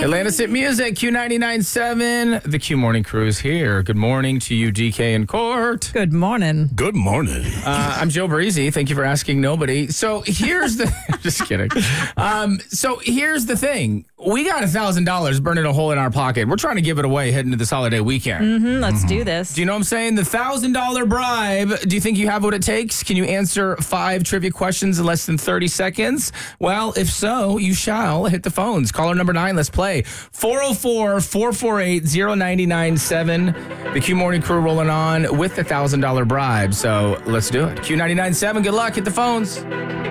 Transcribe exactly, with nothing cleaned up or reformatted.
Atlantis Hit Music, Q ninety-nine point seven. The Q Morning Crew is here. Good morning to you, D K and Court. Good morning. Good morning. Uh, I'm Joe Breezy. Thank you for asking nobody. So here's the... just kidding. Um, so here's the thing. We got one thousand dollars burning a hole in our pocket. We're trying to give it away heading to this holiday weekend. Mm-hmm, let's mm-hmm. do this. Do you know what I'm saying? The one thousand dollars bribe. Do you think you have what it takes? Can you answer five trivia questions in less than thirty seconds? Well, if so, you shall hit the phones. Caller number nine, let's play. four oh four, four four eight, oh nine nine seven. The Q Morning Crew rolling on with the one thousand dollars bribe. So let's do it. Q ninety-nine point seven, good luck. Hit the phones.